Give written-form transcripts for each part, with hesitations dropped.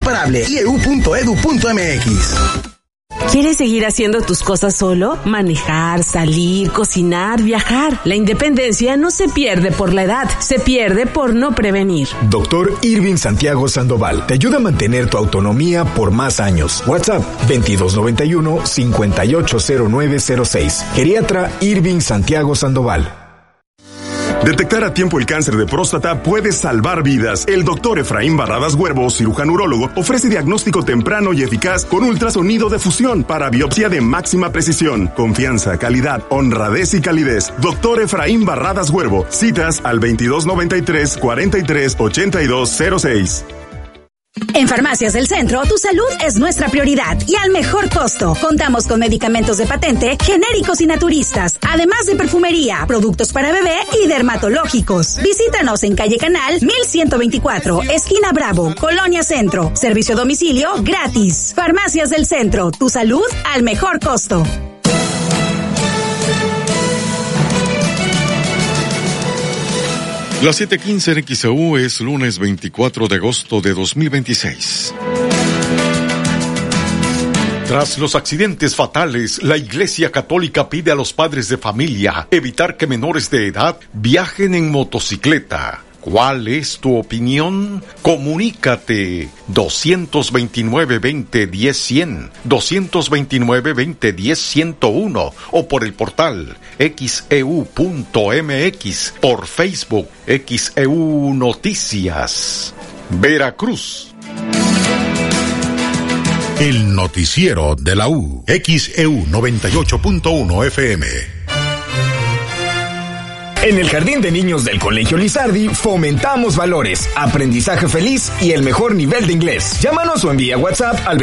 ieu.edu.mx. ¿Quieres seguir haciendo tus cosas solo? Manejar, salir, cocinar, viajar. La independencia no se pierde por la edad, se pierde por no prevenir. Doctor Irving Santiago Sandoval te ayuda a mantener tu autonomía por más años. WhatsApp 2291-580906. Geriatra Irving Santiago Sandoval. Detectar a tiempo el cáncer de próstata puede salvar vidas. El doctor Efraín Barradas Huervo, cirujano urólogo, ofrece diagnóstico temprano y eficaz con ultrasonido de fusión para biopsia de máxima precisión. Confianza, calidad, honradez y calidez. Doctor Efraín Barradas Huervo. Citas al 2293-438206. En Farmacias del Centro, tu salud es nuestra prioridad y al mejor costo. Contamos con medicamentos de patente, genéricos y naturistas, además de perfumería, productos para bebé y dermatológicos. Visítanos en calle Canal 1124, esquina Bravo, Colonia Centro. Servicio a domicilio gratis. Farmacias del Centro, tu salud al mejor costo. Las 7:15 en XEU es lunes 24 de agosto de 2026. Tras los accidentes fatales, la Iglesia Católica pide a los padres de familia evitar que menores de edad viajen en motocicleta. ¿Cuál es tu opinión? Comunícate 229-2010-100, 229-2010-101 o por el portal xeu.mx, por Facebook XEU Noticias. Veracruz. El noticiero de la U, XEU 98.1 FM. En el Jardín de Niños del Colegio Lizardi fomentamos valores, aprendizaje feliz y el mejor nivel de inglés. Llámanos o envía WhatsApp al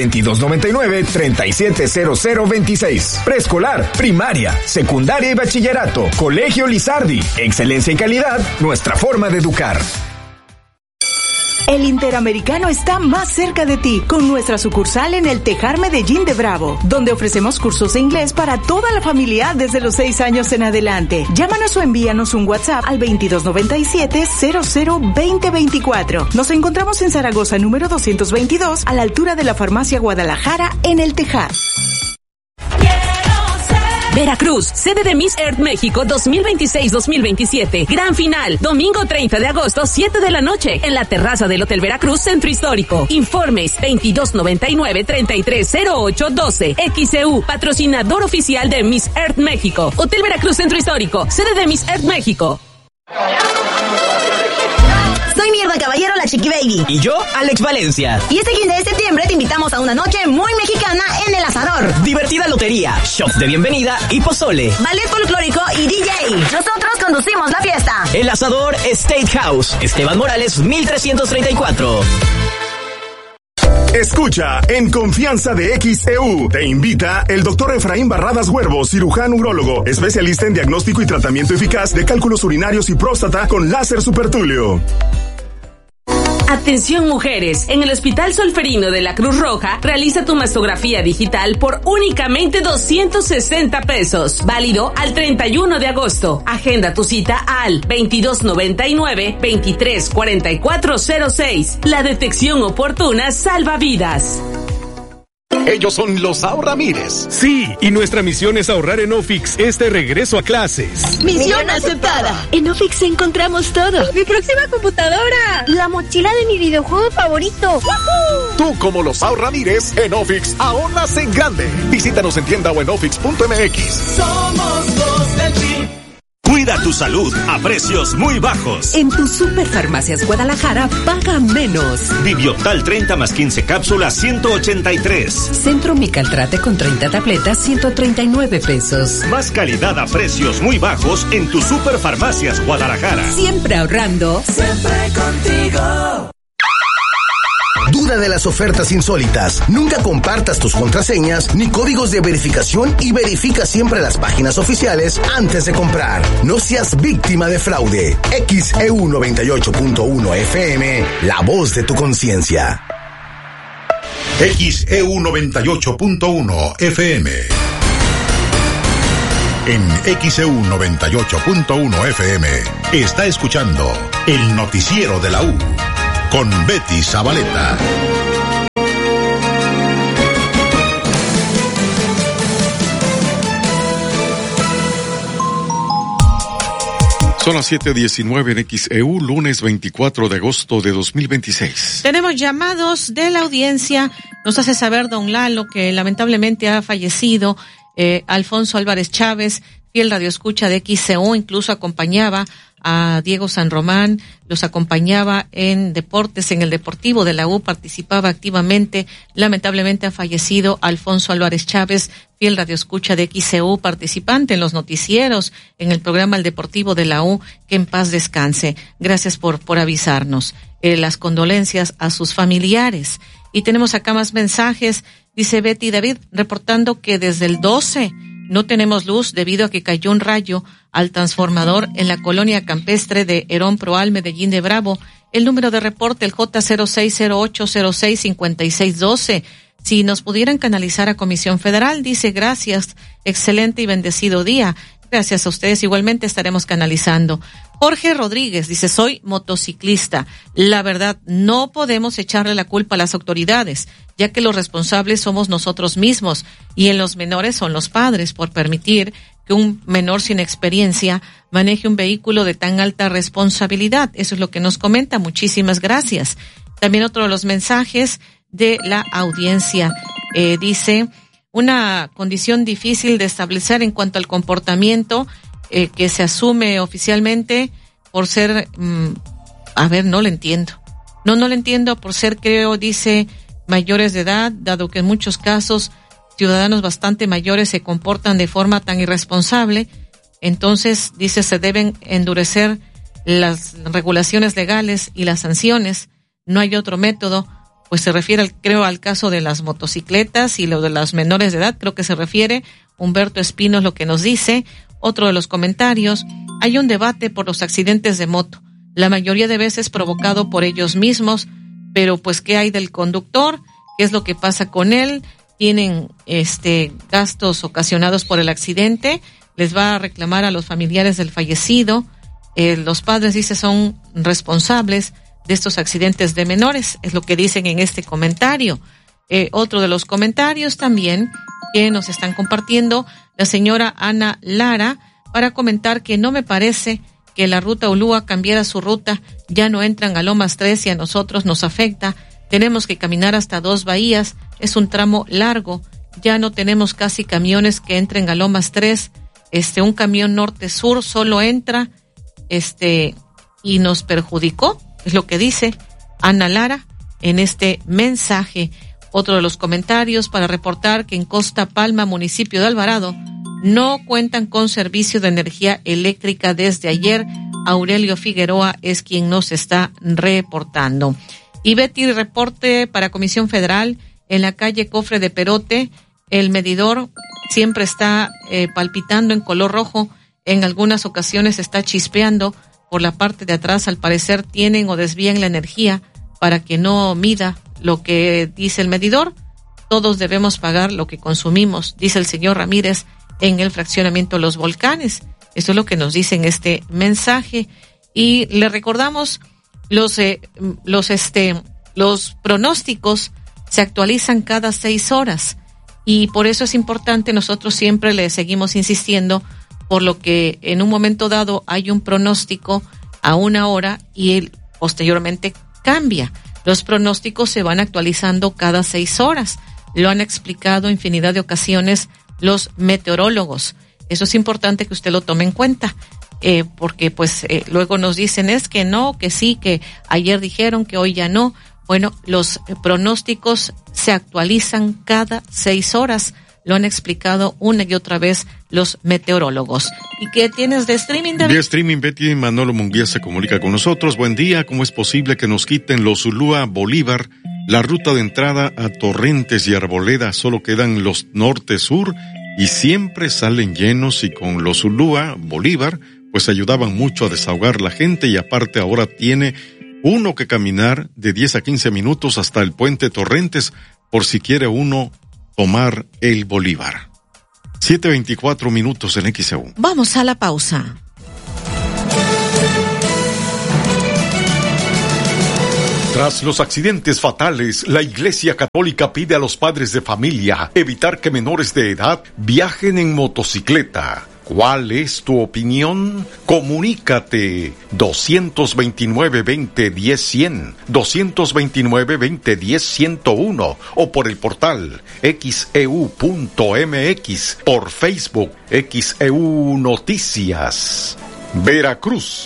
2299-370026. Preescolar, primaria, secundaria y bachillerato. Colegio Lizardi. Excelencia y calidad, nuestra forma de educar. El Interamericano está más cerca de ti con nuestra sucursal en el Tejar Medellín de Bravo, donde ofrecemos cursos de inglés para toda la familia desde los 6 años en adelante. Llámanos o envíanos un WhatsApp al 2297-002024. Nos encontramos en Zaragoza número 222 a la altura de la Farmacia Guadalajara en el Tejar. Veracruz, sede de Miss Earth México 2026-2027. Gran final, domingo 30 de agosto, 7 de la noche, en la terraza del Hotel Veracruz, Centro Histórico. Informes 2299-330812. XEU, patrocinador oficial de Miss Earth México. Hotel Veracruz, Centro Histórico, sede de Miss Earth México. Soy Mierda Caballero, la Chiqui Baby. Y yo, Alex Valencia. Y este 15 de septiembre te invitamos a una noche muy mexicana en El Asador. Divertida lotería, shots de bienvenida y pozole. Ballet folclórico y DJ. Nosotros conducimos la fiesta. El Asador State House, Esteban Morales, 1334. Escucha En Confianza de XEU. Te invita el doctor Efraín Barradas Huervo, cirujano urólogo, especialista en diagnóstico y tratamiento eficaz de cálculos urinarios y próstata con láser supertulio. Atención mujeres, en el Hospital Solferino de la Cruz Roja realiza tu mastografía digital por únicamente 260 pesos, válido al 31 de agosto. Agenda tu cita al 2299-234406. La detección oportuna salva vidas. Ellos son los Ahorramires. Sí, y nuestra misión es ahorrar en Ofix este regreso a clases. ¡Misión aceptada! En Ofix encontramos todo. ¡Mi próxima computadora! ¡La mochila de mi videojuego favorito! ¡Woohoo! Tú, como los Ahorramires, en Ofix ahorras en grande. Visítanos en tienda o en ofix.mx. Somos los del PRI. Cuida tu salud a precios muy bajos. En tu Superfarmacias Guadalajara, paga menos. Bibiotal 30 más 15 cápsulas, 183. Centro Micaltrate con 30 tabletas, 139 pesos. Más calidad a precios muy bajos en tu Superfarmacias Guadalajara. Siempre ahorrando. Siempre contigo. Duda de las ofertas insólitas. Nunca compartas tus contraseñas ni códigos de verificación y verifica siempre las páginas oficiales antes de comprar. No seas víctima de fraude. XEU 98.1 FM, la voz de tu conciencia. XEU 98.1 FM. En XEU 98.1 FM está escuchando el noticiero de la U con Betty Zabaleta. Son las 7:19 en XEU, lunes 24 de agosto de 2026. Tenemos llamados de la audiencia. Nos hace saber don Lalo que lamentablemente ha fallecido Alfonso Álvarez Chávez, fiel radioescucha de XEU, incluso acompañaba a Diego San Román, los acompañaba en deportes, en el Deportivo de la U, participaba activamente. Lamentablemente ha fallecido Alfonso Álvarez Chávez, fiel radioescucha de XEU, participante en los noticieros, en el programa El Deportivo de la U, que en paz descanse. Gracias por avisarnos. Las condolencias a sus familiares. Y tenemos acá más mensajes. Dice Betty David, reportando que desde el 12 no tenemos luz debido a que cayó un rayo al transformador en la colonia campestre de Herón Proal, Medellín de Bravo. El número de reporte, el J0608065612. Si nos pudieran canalizar a Comisión Federal, dice gracias, excelente y bendecido día. Gracias a ustedes, igualmente estaremos canalizando. Jorge Rodríguez dice, soy motociclista. La verdad, no podemos echarle la culpa a las autoridades, ya que los responsables somos nosotros mismos y en los menores son los padres por permitir que un menor sin experiencia maneje un vehículo de tan alta responsabilidad. Eso es lo que nos comenta. Muchísimas gracias. También otro de los mensajes de la audiencia dice, una condición difícil de establecer en cuanto al comportamiento que se asume oficialmente por ser, no le entiendo. No le entiendo por ser, creo, dice, mayores de edad, dado que en muchos casos ciudadanos bastante mayores se comportan de forma tan irresponsable. Entonces, dice, se deben endurecer las regulaciones legales y las sanciones. No hay otro método. Pues se refiere, creo, al caso de las motocicletas y lo de las menores de edad, creo que se refiere. Humberto Espino es lo que nos dice. Otro de los comentarios, hay un debate por los accidentes de moto, la mayoría de veces provocado por ellos mismos, pero pues ¿qué hay del conductor? ¿Qué es lo que pasa con él? Tienen gastos ocasionados por el accidente, les va a reclamar a los familiares del fallecido. Los padres, dice, son responsables de estos accidentes de menores, es lo que dicen en este comentario. Otro de los comentarios también que nos están compartiendo la señora Ana Lara, para comentar que no me parece que la ruta Ulúa cambiara su ruta, ya no entran a Lomas 3 y a nosotros nos afecta, tenemos que caminar hasta Dos Bahías, es un tramo largo, ya no tenemos casi camiones que entren a Lomas 3, un camión norte-sur solo entra, y nos perjudicó, es lo que dice Ana Lara en este mensaje. Otro de los comentarios para reportar que en Costa Palma, municipio de Alvarado, no cuentan con servicio de energía eléctrica desde ayer. Aurelio Figueroa es quien nos está reportando. Y Betty, reporte para Comisión Federal, en la calle Cofre de Perote, el medidor siempre está palpitando en color rojo, en algunas ocasiones está chispeando por la parte de atrás, al parecer tienen o desvían la energía para que no mida lo que dice el medidor. Todos debemos pagar lo que consumimos, dice el señor Ramírez en el fraccionamiento Los Volcanes. Eso es lo que nos dice en este mensaje. Y le recordamos, los pronósticos se actualizan cada 6 horas y por eso es importante, nosotros siempre le seguimos insistiendo, por lo que en un momento dado hay un pronóstico a 1 hora y él posteriormente cambia. Los pronósticos se van actualizando cada 6 horas. Lo han explicado infinidad de ocasiones los meteorólogos. Eso es importante que usted lo tome en cuenta, porque luego nos dicen es que no, que sí, que ayer dijeron que hoy ya no. Bueno, los pronósticos se actualizan cada 6 horas. Lo han explicado una y otra vez los meteorólogos. ¿Y qué tienes de streaming, David? De streaming, Betty, Manolo Munguía se comunica con nosotros. Buen día, ¿cómo es posible que nos quiten los Ulúa Bolívar? La ruta de entrada a Torrentes y Arboleda solo quedan los norte-sur y siempre salen llenos, y con los Ulúa Bolívar pues ayudaban mucho a desahogar la gente, y aparte ahora tiene uno que caminar de 10 a 15 minutos hasta el puente Torrentes por si quiere uno tomar el Bolívar. 7:24 minutos en XEU. Vamos a la pausa. Tras los accidentes fatales, la Iglesia Católica pide a los padres de familia evitar que menores de edad viajen en motocicleta. ¿Cuál es tu opinión? Comunícate 229-2010-100, 229-2010-101 o por el portal xeu.mx, por Facebook XEU Noticias. Veracruz.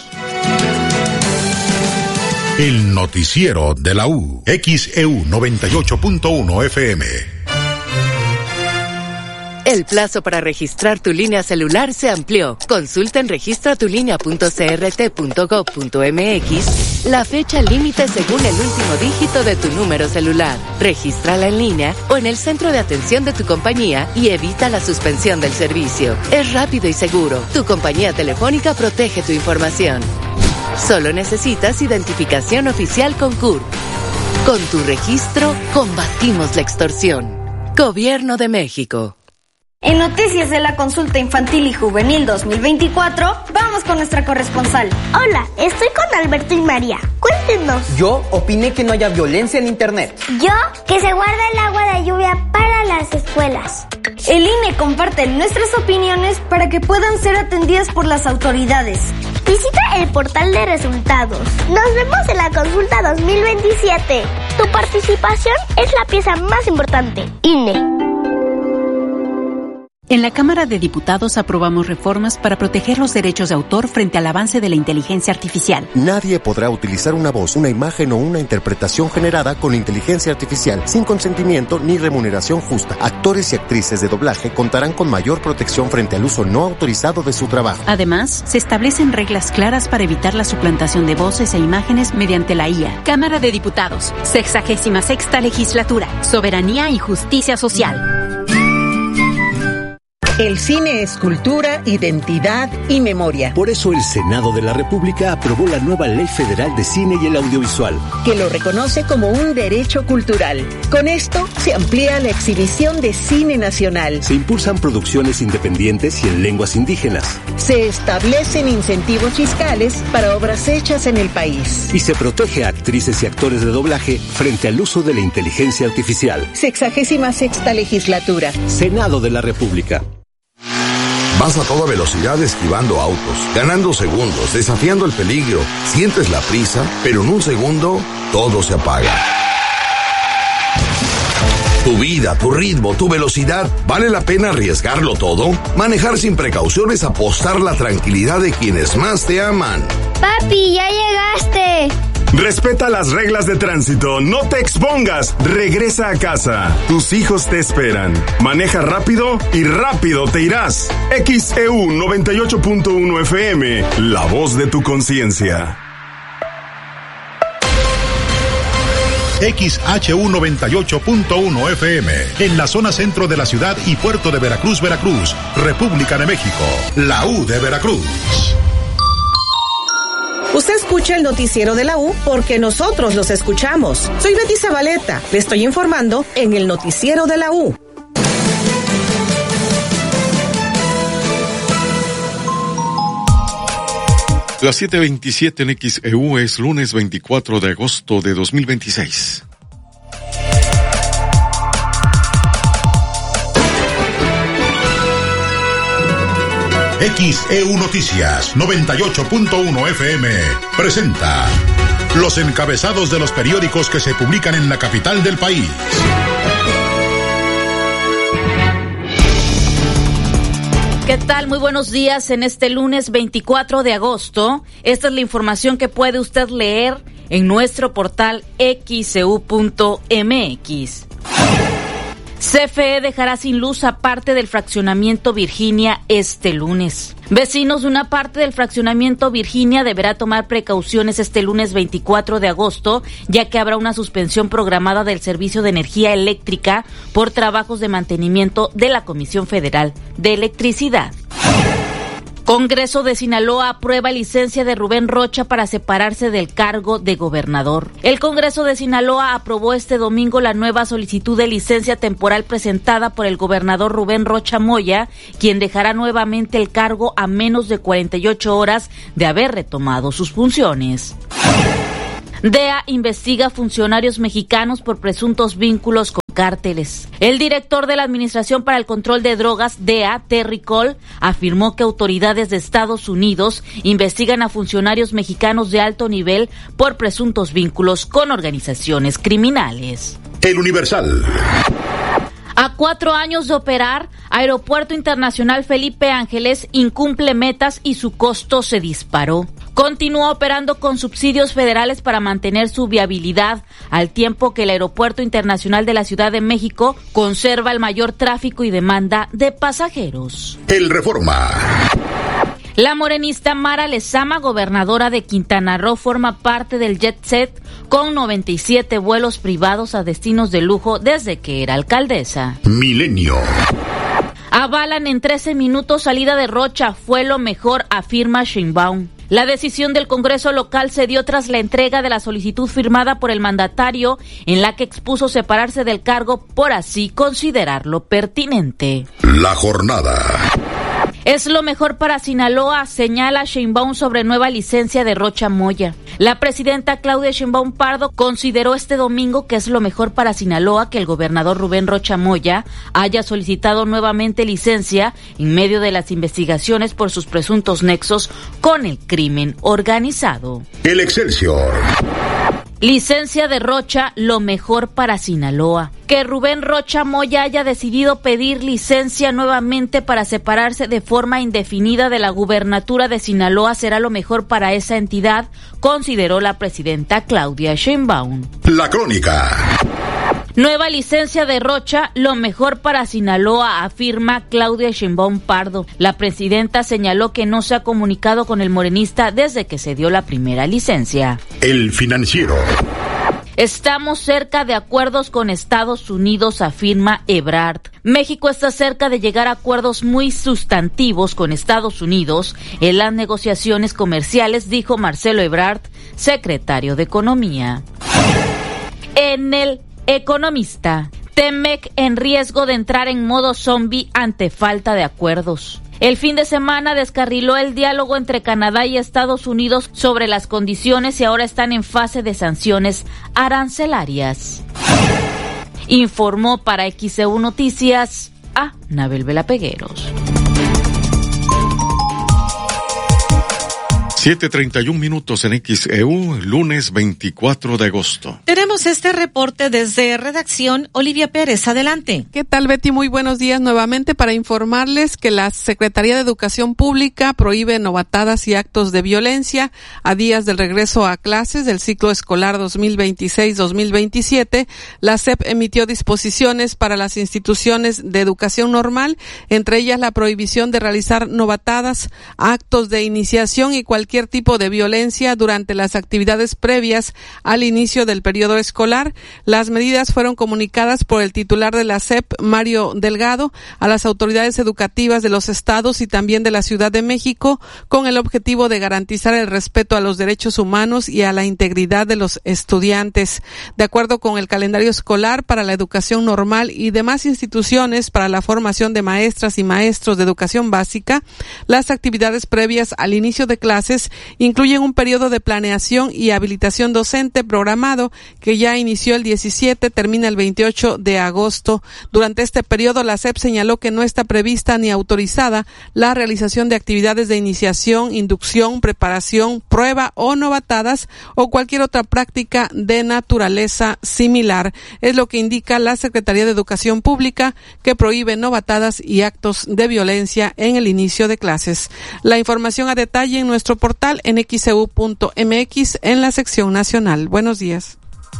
El noticiero de la U, XEU 98.1 FM. El plazo para registrar tu línea celular se amplió. Consulta en registratulinea.crt.gov.mx la fecha límite según el último dígito de tu número celular. Regístrala en línea o en el centro de atención de tu compañía y evita la suspensión del servicio. Es rápido y seguro. Tu compañía telefónica protege tu información. Solo necesitas identificación oficial con CURP. Con tu registro, combatimos la extorsión. Gobierno de México. En Noticias de la Consulta Infantil y Juvenil 2024, vamos con nuestra corresponsal. Hola, estoy con Alberto y María. Cuéntenos. Yo opiné que no haya violencia en Internet. Yo, que se guarda el agua de lluvia para las escuelas. El INE comparte nuestras opiniones para que puedan ser atendidas por las autoridades. Visita el portal de resultados. Nos vemos en la consulta 2027. Tu participación es la pieza más importante. INE. En la Cámara de Diputados aprobamos reformas para proteger los derechos de autor frente al avance de la inteligencia artificial. Nadie podrá utilizar una voz, una imagen o una interpretación generada con inteligencia artificial sin consentimiento ni remuneración justa. Actores y actrices de doblaje contarán con mayor protección frente al uso no autorizado de su trabajo. Además, se establecen reglas claras para evitar la suplantación de voces e imágenes mediante la IA. Cámara de Diputados, 66ª Legislatura, Soberanía y Justicia Social. El cine es cultura, identidad y memoria. Por eso el Senado de la República aprobó la nueva Ley Federal de Cine y el Audiovisual, que lo reconoce como un derecho cultural. Con esto se amplía la exhibición de cine nacional. Se impulsan producciones independientes y en lenguas indígenas. Se establecen incentivos fiscales para obras hechas en el país. Y se protege a actrices y actores de doblaje frente al uso de la inteligencia artificial. 66ª Legislatura. Senado de la República. Vas a toda velocidad esquivando autos, ganando segundos, desafiando el peligro. Sientes la prisa, pero en un segundo, todo se apaga. Tu vida, tu ritmo, tu velocidad, ¿vale la pena arriesgarlo todo? Manejar sin precaución es apostar la tranquilidad de quienes más te aman. Papi, ya llegaste. Respeta las reglas de tránsito, no te expongas, regresa a casa. Tus hijos te esperan. Maneja rápido y rápido te irás. XEU 98.1 FM, la voz de tu conciencia. XHU 98.1 FM, en la zona centro de la ciudad y puerto de Veracruz, Veracruz, República de México, la U de Veracruz. Usted escucha el noticiero de la U porque nosotros los escuchamos. Soy Betty Zabaleta, le estoy informando en el noticiero de la U. Las 7:27 en XEU, es lunes 24 de agosto de 2026. XEU Noticias 98.1 FM presenta los encabezados de los periódicos que se publican en la capital del país. ¿Qué tal? Muy buenos días en este lunes 24 de agosto. Esta es la información que puede usted leer en nuestro portal xeu.mx. CFE dejará sin luz a parte del fraccionamiento Virginia este lunes. Vecinos de una parte del fraccionamiento Virginia deberá tomar precauciones este lunes 24 de agosto, ya que habrá una suspensión programada del servicio de energía eléctrica por trabajos de mantenimiento de la Comisión Federal de Electricidad. Congreso de Sinaloa aprueba licencia de Rubén Rocha para separarse del cargo de gobernador. El Congreso de Sinaloa aprobó este domingo la nueva solicitud de licencia temporal presentada por el gobernador Rubén Rocha Moya, quien dejará nuevamente el cargo a menos de 48 horas de haber retomado sus funciones. DEA investiga funcionarios mexicanos por presuntos vínculos con cárteles. El director de la Administración para el Control de Drogas, DEA, Terry Cole, afirmó que autoridades de Estados Unidos investigan a funcionarios mexicanos de alto nivel por presuntos vínculos con organizaciones criminales. El Universal. A 4 años de operar, Aeropuerto Internacional Felipe Ángeles incumple metas y su costo se disparó. Continúa operando con subsidios federales para mantener su viabilidad, al tiempo que el Aeropuerto Internacional de la Ciudad de México conserva el mayor tráfico y demanda de pasajeros. El Reforma. La morenista Mara Lezama, gobernadora de Quintana Roo, forma parte del jet set con 97 vuelos privados a destinos de lujo desde que era alcaldesa. Milenio. Avalan en 13 minutos salida de Rocha, fue lo mejor, afirma Sheinbaum. La decisión del Congreso local se dio tras la entrega de la solicitud firmada por el mandatario, en la que expuso separarse del cargo por así considerarlo pertinente. La jornada. Es lo mejor para Sinaloa, señala Sheinbaum sobre nueva licencia de Rocha Moya. La presidenta Claudia Sheinbaum Pardo consideró este domingo que es lo mejor para Sinaloa que el gobernador Rubén Rocha Moya haya solicitado nuevamente licencia en medio de las investigaciones por sus presuntos nexos con el crimen organizado. El Excelsior. Licencia de Rocha, lo mejor para Sinaloa. Que Rubén Rocha Moya haya decidido pedir licencia nuevamente para separarse de forma indefinida de la gubernatura de Sinaloa será lo mejor para esa entidad, consideró la presidenta Claudia Sheinbaum. La Crónica. Nueva licencia de Rocha, lo mejor para Sinaloa, afirma Claudia Sheinbaum Pardo. La presidenta señaló que no se ha comunicado con el morenista desde que se dio la primera licencia. El Financiero. Estamos cerca de acuerdos con Estados Unidos, afirma Ebrard. México está cerca de llegar a acuerdos muy sustantivos con Estados Unidos en las negociaciones comerciales, dijo Marcelo Ebrard, secretario de Economía. En el Economista, Temec en riesgo de entrar en modo zombie ante falta de acuerdos. El fin de semana descarriló el diálogo entre Canadá y Estados Unidos sobre las condiciones y ahora están en fase de sanciones arancelarias. Informó para XEU Noticias a Nabel Vela Pegueros. 7:31 en XEU, lunes 24 de agosto. Tenemos este reporte desde redacción. Olivia Pérez, adelante. ¿Qué tal, Betty? Muy buenos días nuevamente para informarles que la Secretaría de Educación Pública prohíbe novatadas y actos de violencia a días del regreso a clases del ciclo escolar 2026-2027. La SEP emitió disposiciones para las instituciones de educación normal, entre ellas la prohibición de realizar novatadas, actos de iniciación y cualquier tipo de violencia durante las actividades previas al inicio del periodo escolar. Las medidas fueron comunicadas por el titular de la SEP, Mario Delgado, a las autoridades educativas de los estados y también de la Ciudad de México, con el objetivo de garantizar el respeto a los derechos humanos y a la integridad de los estudiantes. De acuerdo con el calendario escolar para la educación normal y demás instituciones para la formación de maestras y maestros de educación básica, las actividades previas al inicio de clases incluyen un periodo de planeación y habilitación docente programado que ya inició el 17, termina el 28 de agosto. Durante este periodo, la SEP señaló que no está prevista ni autorizada la realización de actividades de iniciación, inducción, preparación, prueba o novatadas o cualquier otra práctica de naturaleza similar. Es lo que indica la Secretaría de Educación Pública, que prohíbe novatadas y actos de violencia en el inicio de clases. La información a detalle en nuestro portal en xeu.mx en la sección nacional. Buenos días.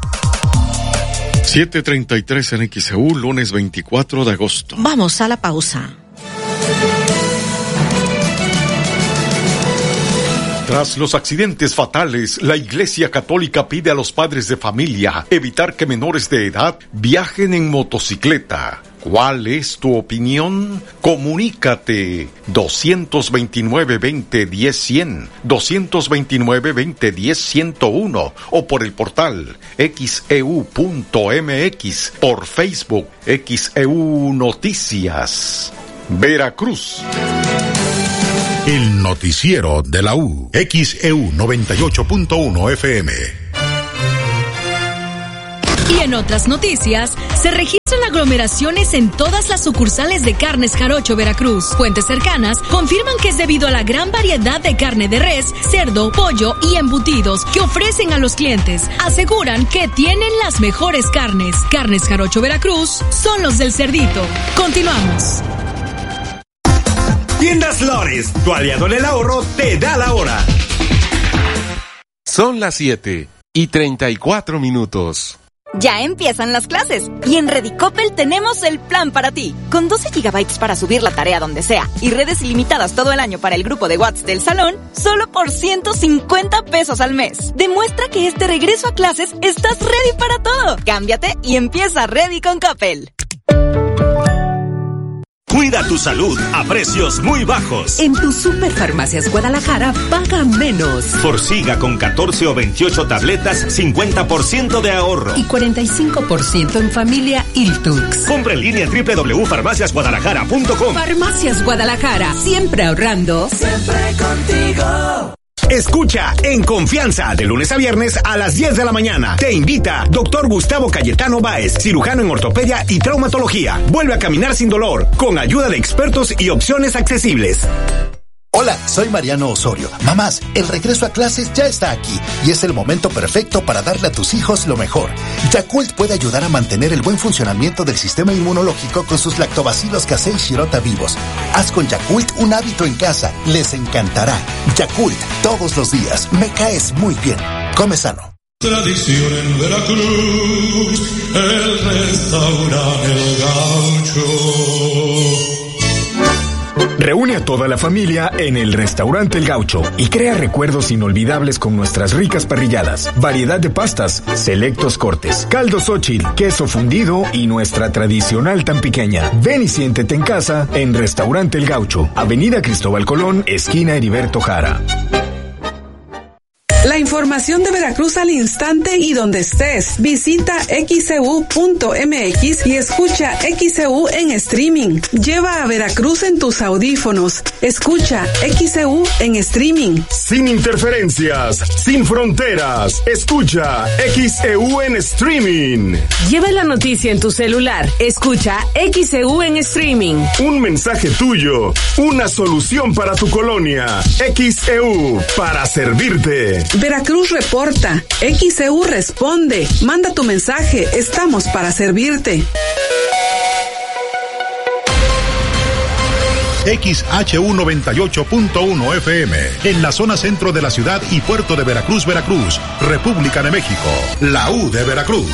7:33 en XEU, lunes 24 de agosto. Vamos a la pausa. Tras los accidentes fatales, la Iglesia Católica pide a los padres de familia evitar que menores de edad viajen en motocicleta. ¿Cuál es tu opinión? Comunícate 229-2010-100, 229-2010-101 o por el portal xeu.mx, por Facebook XEU Noticias. Veracruz. El noticiero de la U, XEU 98.1 FM. Y En otras noticias, se registran aglomeraciones en todas las sucursales de Carnes Jarocho Veracruz. Fuentes cercanas confirman que es debido a la gran variedad de carne de res, cerdo, pollo y embutidos que ofrecen a los clientes. Aseguran que tienen las mejores carnes. Carnes Jarocho Veracruz son los del cerdito. Continuamos. Tiendas Lores, tu aliado en el ahorro, te da la hora. Son las 7:34. Ya empiezan las clases y en Redicopel tenemos el plan para ti. Con 12 gigabytes para subir la tarea donde sea y redes ilimitadas todo el año para el grupo de WhatsApp del salón, solo por 150 pesos al mes. Demuestra que este regreso a clases estás ready para todo. Cámbiate y empieza Ready con Coppel. Cuida tu salud a precios muy bajos. En tu Superfarmacias Guadalajara paga menos. Forxiga con 14 o 28 tabletas, 50% de ahorro. Y 45% en familia Iltux. Compra en línea en www.farmaciasguadalajara.com. Farmacias Guadalajara, siempre ahorrando. Siempre contigo. Escucha En Confianza de lunes a viernes a las 10 de la mañana. Te invita Dr. Gustavo Cayetano Báez, cirujano en ortopedia y traumatología. Vuelve a caminar sin dolor, con ayuda de expertos y opciones accesibles. Hola, soy Mariano Osorio. Mamás, el regreso a clases ya está aquí y es el momento perfecto para darle a tus hijos lo mejor. Yakult puede ayudar a mantener el buen funcionamiento del sistema inmunológico con sus lactobacilos casei shirota vivos. Haz con Yakult un hábito en casa, les encantará. Yakult, todos los días, me caes muy bien. Come sano. Tradición en Veracruz, el restaurante El Gaucho. Reúne a toda la familia en el Restaurante El Gaucho y crea recuerdos inolvidables con nuestras ricas parrilladas, variedad de pastas, selectos cortes, caldo Xóchitl, queso fundido y nuestra tradicional tampiqueña. Ven y siéntete en casa en Restaurante El Gaucho, Avenida Cristóbal Colón, esquina Heriberto Jara. La información de Veracruz al instante y donde estés. Visita xcu.mx y escucha XEU en streaming. Lleva a Veracruz en tus audífonos. Escucha XEU en streaming. Sin interferencias, sin fronteras. Escucha XEU en streaming. Lleva la noticia en tu celular. Escucha XEU en streaming. Un mensaje tuyo. Una solución para tu colonia. XEU, para servirte. Veracruz reporta, XEU responde, manda tu mensaje, estamos para servirte. XHU 98.1 FM, en la zona centro de la ciudad y puerto de Veracruz, Veracruz, República de México, la U de Veracruz.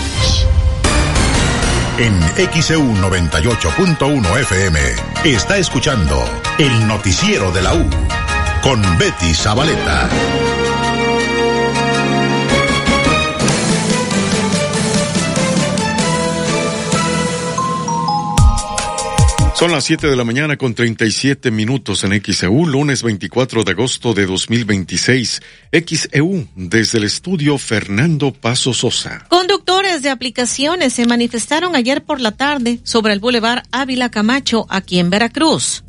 En XEU 98.1 FM, está escuchando el noticiero de la U, con Betty Zabaleta. Son las 7 de la mañana con 37 minutos en XEU, lunes 24 de agosto de 2026. XEU, desde el estudio Fernando Paso Sosa. Conductores de aplicaciones se manifestaron ayer por la tarde sobre el Boulevard Ávila Camacho, aquí en Veracruz.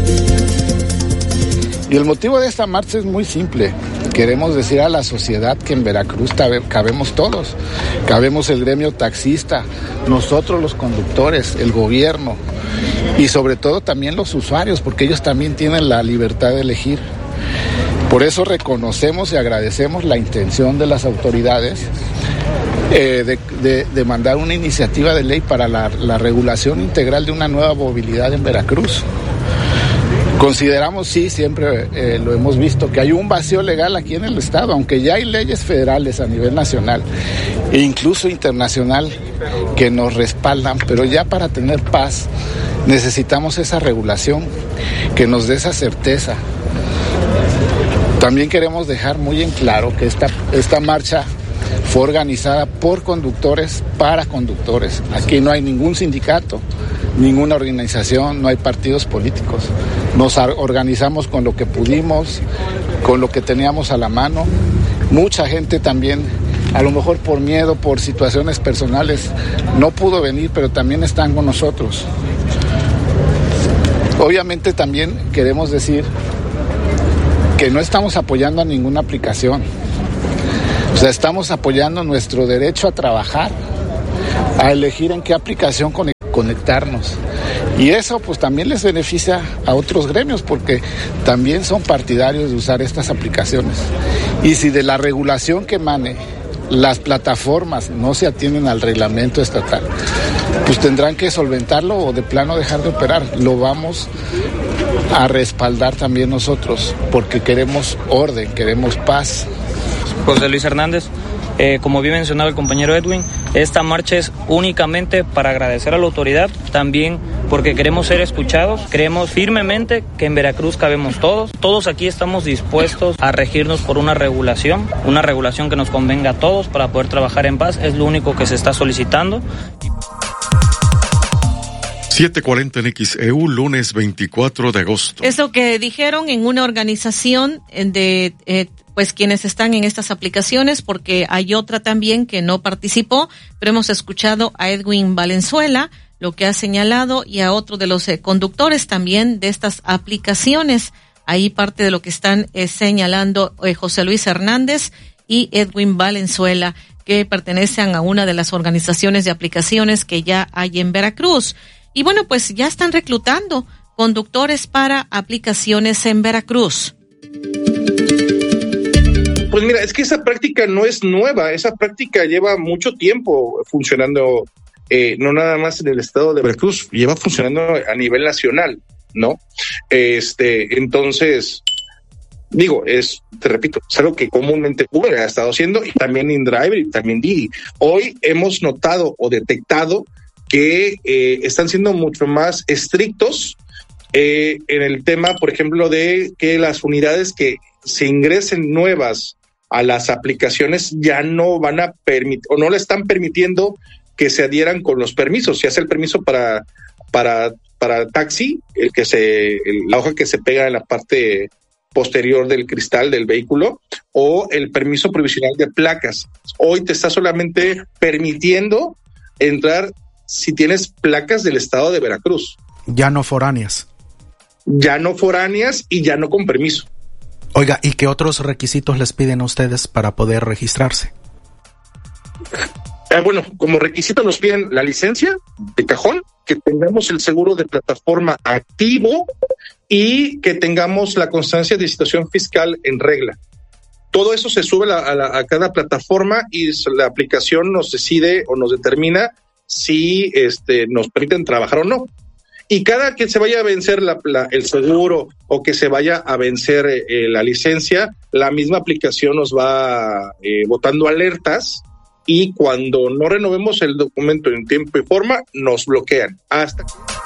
Y el motivo de esta marcha es muy simple. Queremos decir a la sociedad que en Veracruz cabemos todos. Cabemos el gremio taxista, nosotros los conductores, el gobierno y sobre todo también los usuarios, porque ellos también tienen la libertad de elegir. Por eso reconocemos y agradecemos la intención de las autoridades de mandar una iniciativa de ley para la regulación integral de una nueva movilidad en Veracruz. Consideramos, sí, siempre lo hemos visto, que hay un vacío legal aquí en el Estado, aunque ya hay leyes federales a nivel nacional e incluso internacional que nos respaldan, pero ya para tener paz necesitamos esa regulación que nos dé esa certeza. También queremos dejar muy en claro que esta marcha fue organizada por conductores para conductores. Aquí no hay ningún sindicato, ninguna organización, no hay partidos políticos. Nos organizamos con lo que pudimos, con lo que teníamos a la mano. Mucha gente también, a lo mejor por miedo, por situaciones personales, no pudo venir, pero también están con nosotros. Obviamente también queremos decir que no estamos apoyando a ninguna aplicación. O sea, estamos apoyando nuestro derecho a trabajar, a elegir en qué aplicación conectarnos. Y eso pues también les beneficia a otros gremios porque también son partidarios de usar estas aplicaciones. Y si de la regulación que emane las plataformas no se atienden al reglamento estatal, pues tendrán que solventarlo o de plano dejar de operar. Lo vamos a respaldar también nosotros porque queremos orden, queremos paz. José Luis Hernández. Como bien mencionaba el compañero Edwin, esta marcha es únicamente para agradecer a la autoridad, también porque queremos ser escuchados, creemos firmemente que en Veracruz cabemos todos aquí estamos dispuestos a regirnos por una regulación que nos convenga a todos para poder trabajar en paz, es lo único que se está solicitando. 7:40 en XEU, lunes 24 de agosto. Es lo que dijeron en una organización de pues quienes están en estas aplicaciones, porque hay otra también que no participó, pero hemos escuchado a Edwin Valenzuela, lo que ha señalado, y a otro de los conductores también de estas aplicaciones. Ahí parte de lo que están señalando José Luis Hernández y Edwin Valenzuela, que pertenecen a una de las organizaciones de aplicaciones que ya hay en Veracruz. Y bueno, pues ya están reclutando conductores para aplicaciones en Veracruz. Pues mira, es que esa práctica no es nueva, esa práctica lleva mucho tiempo funcionando, no nada más en el estado de Veracruz, lleva funcionando a nivel nacional, ¿no? Entonces, digo, te repito, es algo que comúnmente Uber ha estado haciendo y también InDriver y también Didi. Hoy hemos notado o detectado que están siendo mucho más estrictos en el tema, por ejemplo, de que las unidades que se ingresen nuevas a las aplicaciones ya no van a permitir o no le están permitiendo que se adhieran con los permisos. Si hace el permiso para taxi, la hoja que se pega en la parte posterior del cristal del vehículo, o el permiso provisional de placas. Hoy te está solamente permitiendo entrar si tienes placas del estado de Veracruz. Ya no foráneas. Ya no foráneas y ya no con permiso. Oiga, ¿y qué otros requisitos les piden a ustedes para poder registrarse? Bueno, como requisito nos piden la licencia de cajón, que tengamos el seguro de plataforma activo y que tengamos la constancia de situación fiscal en regla. Todo eso se sube a cada plataforma y la aplicación nos decide o nos determina si nos permiten trabajar o no. Y cada que se vaya a vencer el seguro o que se vaya a vencer la licencia, la misma aplicación nos va botando alertas y cuando no renovemos el documento en tiempo y forma, nos bloquean. Hasta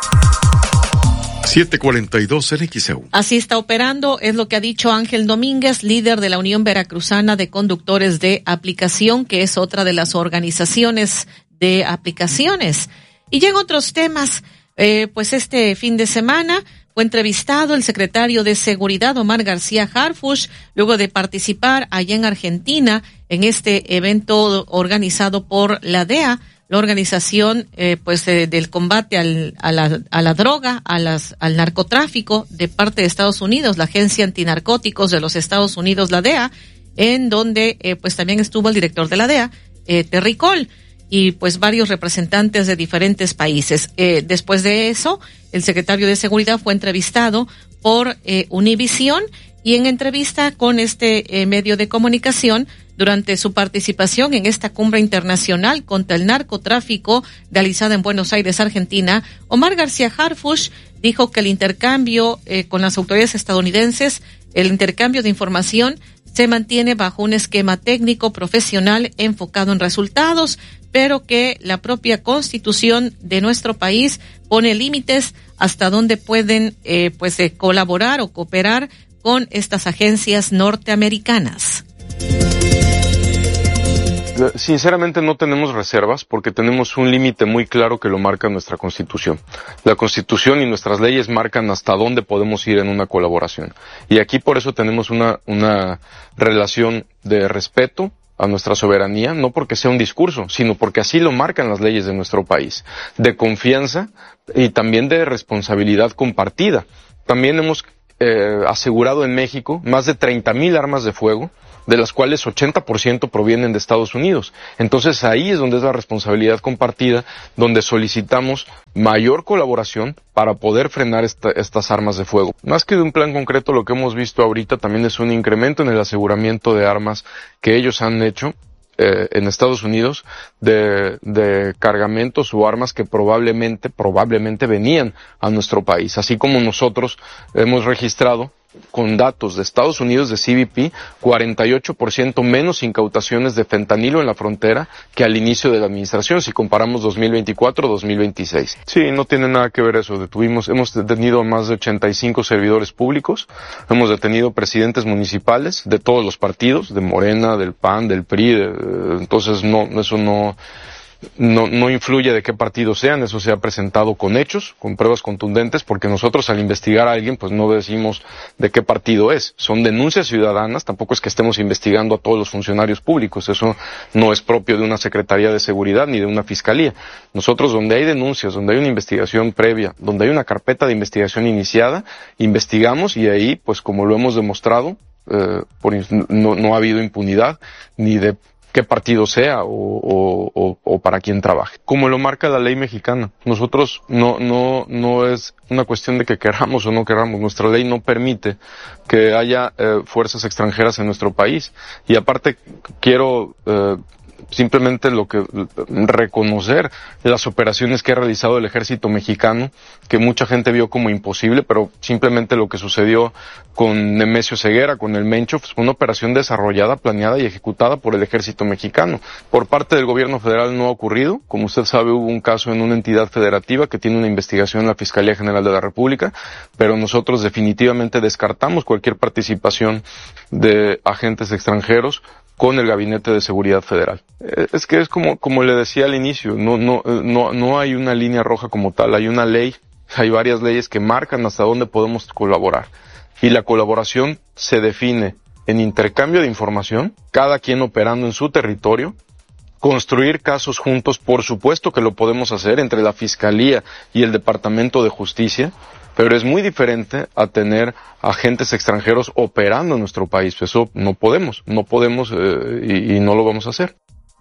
7:42 en XEU. Así está operando, es lo que ha dicho Ángel Domínguez, líder de la Unión Veracruzana de Conductores de Aplicación, que es otra de las organizaciones de aplicaciones. Y ya en otros temas, pues este fin de semana fue entrevistado el secretario de Seguridad, Omar García Harfuch, luego de participar allá en Argentina en este evento organizado por la DEA, la organización del combate a la droga, al narcotráfico de parte de Estados Unidos, la Agencia Antinarcóticos de los Estados Unidos, la DEA, en donde pues también estuvo el director de la DEA, Terry Cole, y pues varios representantes de diferentes países. Después de eso, el secretario de Seguridad fue entrevistado por Univisión y en entrevista con este medio de comunicación durante su participación en esta cumbre internacional contra el narcotráfico realizada en Buenos Aires, Argentina, Omar García Harfuch dijo que el intercambio con las autoridades estadounidenses, el intercambio de información se mantiene bajo un esquema técnico profesional enfocado en resultados, pero que la propia Constitución de nuestro país pone límites hasta dónde pueden colaborar o cooperar con estas agencias norteamericanas. Sinceramente no tenemos reservas porque tenemos un límite muy claro que lo marca nuestra Constitución. La Constitución y nuestras leyes marcan hasta dónde podemos ir en una colaboración. Y aquí por eso tenemos una relación de respeto a nuestra soberanía, no porque sea un discurso, sino porque así lo marcan las leyes de nuestro país, de confianza y también de responsabilidad compartida. También hemos asegurado en México más de 30,000 armas de fuego de las cuales 80% provienen de Estados Unidos. Entonces ahí es donde es la responsabilidad compartida, donde solicitamos mayor colaboración para poder frenar estas armas de fuego. Más que de un plan concreto, lo que hemos visto ahorita también es un incremento en el aseguramiento de armas que ellos han hecho en Estados Unidos de cargamentos o armas que probablemente venían a nuestro país, así como nosotros hemos registrado con datos de Estados Unidos, de CBP, 48% menos incautaciones de fentanilo en la frontera que al inicio de la administración, si comparamos 2024-2026. Sí, no tiene nada que ver eso. Hemos detenido a más de 85 servidores públicos, hemos detenido presidentes municipales de todos los partidos, de Morena, del PAN, del PRI, entonces eso no influye de qué partido sean, eso se ha presentado con hechos, con pruebas contundentes, porque nosotros al investigar a alguien, pues no decimos de qué partido es. Son denuncias ciudadanas, tampoco es que estemos investigando a todos los funcionarios públicos, eso no es propio de una Secretaría de Seguridad ni de una Fiscalía. Nosotros, donde hay denuncias, donde hay una investigación previa, donde hay una carpeta de investigación iniciada, investigamos y ahí, pues como lo hemos demostrado, no ha habido impunidad ni de qué partido sea o para quién trabaje. Como lo marca la ley mexicana, nosotros no es una cuestión de que queramos o no queramos, nuestra ley no permite que haya fuerzas extranjeras en nuestro país. Y aparte quiero simplemente reconocer las operaciones que ha realizado el ejército mexicano, que mucha gente vio como imposible, pero simplemente lo que sucedió con Nemesio Ceguera, con el Mencho, fue una operación desarrollada, planeada y ejecutada por el ejército mexicano. Por parte del gobierno federal no ha ocurrido. Como usted sabe, hubo un caso en una entidad federativa que tiene una investigación en la Fiscalía General de la República, pero nosotros definitivamente descartamos cualquier participación de agentes extranjeros con el Gabinete de Seguridad Federal. Es que es como le decía al inicio, no hay una línea roja como tal, hay una ley, hay varias leyes que marcan hasta dónde podemos colaborar. Y la colaboración se define en intercambio de información, cada quien operando en su territorio, construir casos juntos, por supuesto que lo podemos hacer entre la Fiscalía y el Departamento de Justicia, pero es muy diferente a tener agentes extranjeros operando en nuestro país. Eso no podemos y no lo vamos a hacer.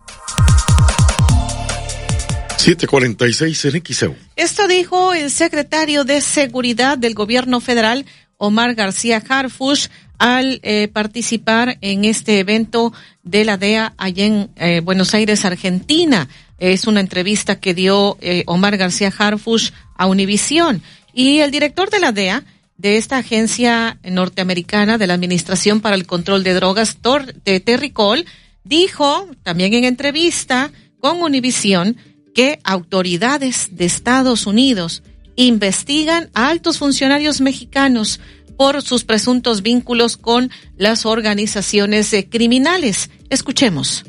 7:46 en XEU. Esto dijo el secretario de Seguridad del Gobierno Federal, Omar García Harfuch, al participar en este evento de la DEA allá en Buenos Aires, Argentina. Es una entrevista que dio Omar García Harfuch a Univisión. Y el director de la DEA, de esta agencia norteamericana de la Administración para el Control de Drogas, Terry Cole, dijo también en entrevista con Univisión que autoridades de Estados Unidos investigan a altos funcionarios mexicanos por sus presuntos vínculos con las organizaciones criminales. Escuchemos.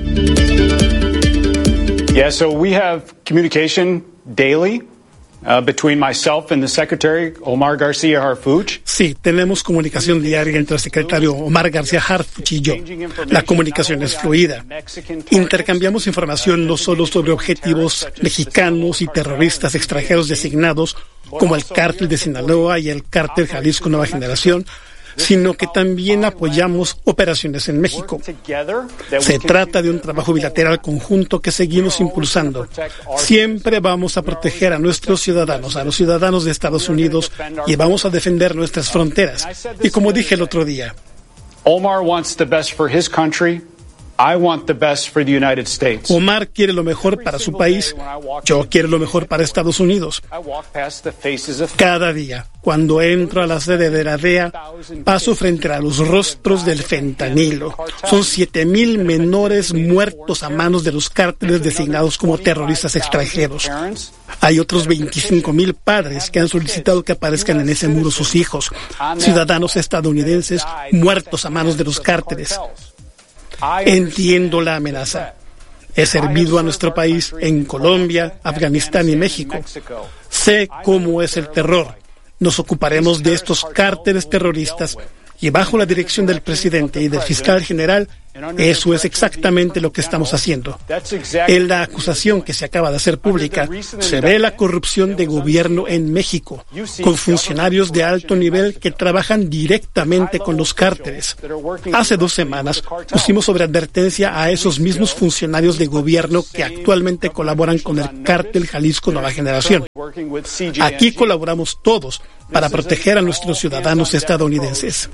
Yeah, so we have communication daily between myself and the Secretary Omar García Harfuch. Sí, tenemos comunicación diaria entre el secretario Omar García Harfuch y yo. La comunicación es fluida. Intercambiamos información no solo sobre objetivos mexicanos y terroristas extranjeros designados como el Cártel de Sinaloa y el Cártel Jalisco Nueva Generación, sino que también apoyamos operaciones en México. Se trata de un trabajo bilateral conjunto que seguimos impulsando. Siempre vamos a proteger a nuestros ciudadanos, a los ciudadanos de Estados Unidos, y vamos a defender nuestras fronteras. Y como dije el otro día, Omar wants the best for his country. I want the best for the United States. Omar quiere lo mejor para su país. Yo quiero lo mejor para Estados Unidos. Cada día, cuando entro a la sede de la DEA, paso frente a los rostros del fentanilo. Son 7,000 menores muertos a manos de los cárteles designados como terroristas extranjeros. Hay otros 25,000 padres que han solicitado que aparezcan en ese muro sus hijos, ciudadanos estadounidenses muertos a manos de los cárteles. Entiendo la amenaza. He servido a nuestro país en Colombia, Afganistán y México. Sé cómo es el terror. Nos ocuparemos de estos cárteles terroristas y bajo la dirección del presidente y del fiscal general Eso es exactamente lo que estamos haciendo. En la acusación que se acaba de hacer pública, se ve la corrupción de gobierno en México, con funcionarios de alto nivel que trabajan directamente con los cárteles. Hace 2 semanas pusimos sobre advertencia a esos mismos funcionarios de gobierno que actualmente colaboran con el cártel Jalisco Nueva Generación. Aquí colaboramos todos para proteger a nuestros ciudadanos estadounidenses.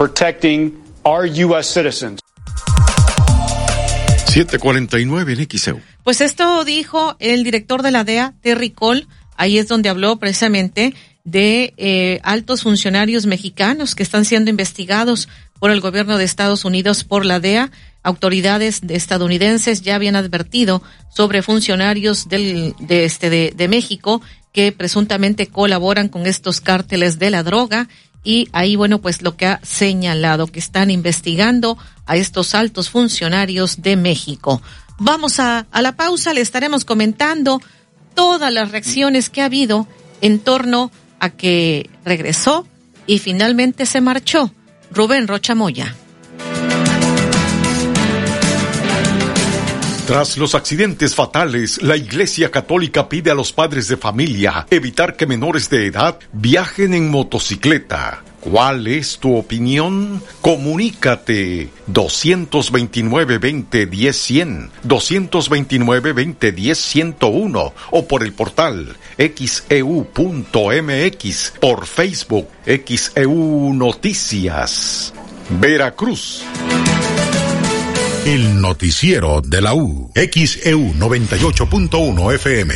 7:49 en XEU. Pues esto dijo el director de la DEA, Terry Cole. Ahí es donde habló precisamente de altos funcionarios mexicanos que están siendo investigados por el gobierno de Estados Unidos por la DEA. Autoridades estadounidenses ya habían advertido sobre funcionarios de México que presuntamente colaboran con estos cárteles de la droga. Y ahí, bueno, pues lo que ha señalado, que están investigando a estos altos funcionarios de México. Vamos a la pausa, le estaremos comentando todas las reacciones que ha habido en torno a que regresó y finalmente se marchó Rubén Rocha Moya. Tras los accidentes fatales, la Iglesia Católica pide a los padres de familia evitar que menores de edad viajen en motocicleta. ¿Cuál es tu opinión? Comunícate 229-2010-100, 229-2010-101 o por el portal xeu.mx, por Facebook XEU Noticias. Veracruz. El noticiero de la U. XEU 98.1 FM.